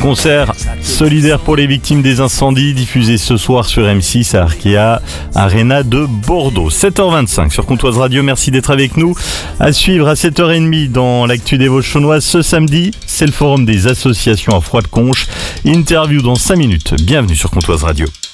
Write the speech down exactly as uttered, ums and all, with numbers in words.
Concert solidaire pour les victimes des incendies diffusé ce soir sur M six à Arkea Arena de Bordeaux. sept heures vingt-cinq sur Comtoise Radio, merci d'être avec nous. À suivre à sept heures trente dans l'actu des Vosges-Chaunoises ce samedi, c'est le forum des associations à Froide-Conche. Interview dans cinq minutes. Bienvenue sur Comtoise Radio.